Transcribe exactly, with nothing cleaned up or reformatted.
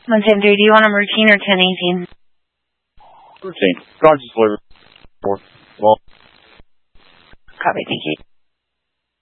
one ten three, do you want them routine or ten eighteen? Routine. Conscious delivery. Well. Copy, thank you.